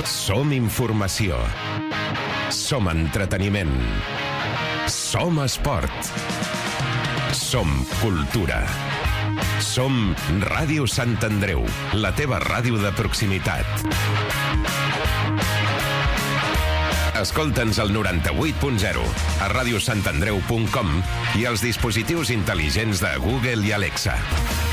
Som informació. Som entreteniment. Som esport. Som cultura. Som Ràdio Sant Andreu, la teva ràdio de proximitat. Escolta'ns al 98.0, a radiosantandreu.com i als dispositius intel·ligents de Google i Alexa.